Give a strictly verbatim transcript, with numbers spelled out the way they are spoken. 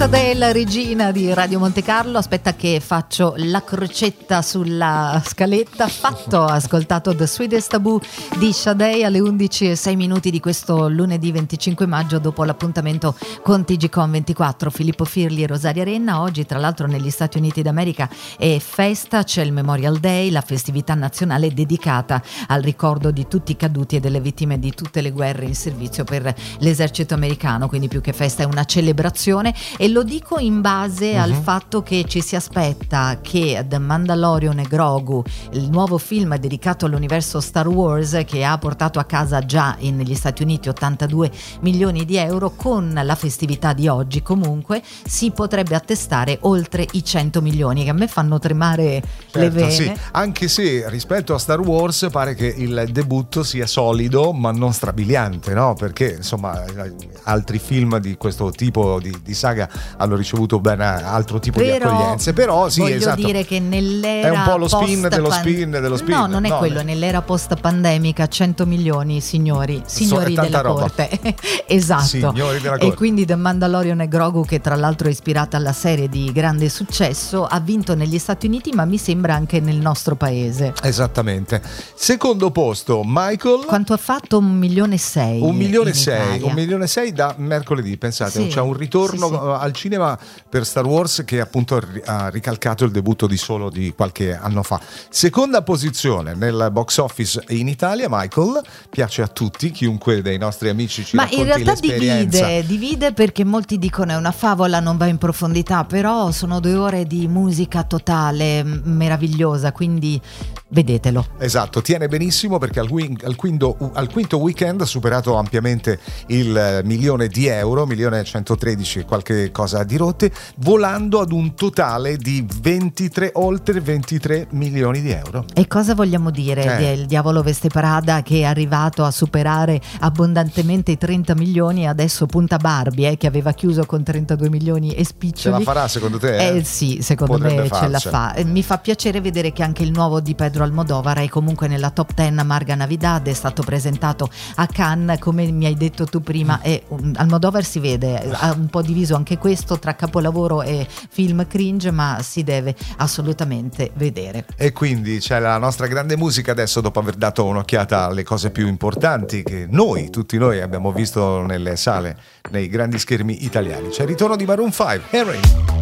Della regina di Radio Monte Carlo. Aspetta che faccio la crocetta sulla scaletta. Fatto, ascoltato The Sweetest Taboo di Sade alle undici e sei minuti di questo lunedì venticinque maggio, dopo l'appuntamento con T G Com ventiquattro. Filippo Firli e Rosaria Renna. Oggi tra l'altro negli Stati Uniti d'America è festa, c'è il Memorial Day, la festività nazionale dedicata al ricordo di tutti i caduti e delle vittime di tutte le guerre in servizio per l'esercito americano, quindi più che festa è una celebrazione. E lo dico in base uh-huh. al fatto che ci si aspetta che The Mandalorian e Grogu, il nuovo film dedicato all'universo Star Wars, che ha portato a casa già in, negli Stati Uniti ottantadue milioni di euro, con la festività di oggi comunque si potrebbe attestare oltre i cento milioni, che a me fanno tremare certo, le vene. Sì. Anche se rispetto a Star Wars pare che il debutto sia solido ma non strabiliante, no? Perché insomma altri film di questo tipo di, di saga hanno ricevuto ben altro tipo però, di accoglienze, però sì, voglio esatto, dire che nell'era è un po' lo spin dello pan- spin dello spin. No, non è no, quello, ne... nell'era post pandemica cento milioni, signori, signori so, della roba. corte. Esatto. Signori della corte. E quindi The Mandalorian e Grogu, che tra l'altro è ispirata alla serie di grande successo, ha vinto negli Stati Uniti, ma mi sembra anche nel nostro paese. Esattamente. Secondo posto Michael. Quanto ha fatto? Un milione e sei. Un milione e sei, un milione e sei da mercoledì, pensate, sì, c'è un ritorno sì, sì. al cinema per Star Wars che appunto ha ricalcato il debutto di Solo di qualche anno fa. Seconda posizione nel box office in Italia, Michael, piace a tutti, chiunque dei nostri amici ci ma racconti in realtà l'esperienza. divide, divide perché molti dicono è una favola, non va in profondità, però sono due ore di musica totale, meravigliosa, quindi vedetelo. Esatto, tiene benissimo perché al, win, al, quinto, al quinto weekend ha superato ampiamente il milione di euro, milione e centotredici qualche cosa di rotte, volando ad un totale di ventitré, oltre ventitré milioni di euro. E cosa vogliamo dire eh. del Diavolo Veste Prada, che è arrivato a superare abbondantemente i trenta milioni, e adesso punta Barbie, eh, che aveva chiuso con trentadue milioni e spiccioli. Ce la farà secondo te? Eh, eh sì, secondo Potrebbe me farcela. ce la fa. E mi fa piacere vedere che anche il nuovo di Pedro Almodovar è comunque nella top dieci. Marga Navidad è stato presentato a Cannes, come mi hai detto tu prima, e um, Almodovar si vede, ha un po' diviso anche questo tra capolavoro e film cringe, ma si deve assolutamente vedere. E quindi c'è la nostra grande musica adesso, dopo aver dato un'occhiata alle cose più importanti che noi, tutti noi, abbiamo visto nelle sale, nei grandi schermi italiani. C'è il ritorno di Maroon cinque, Harry.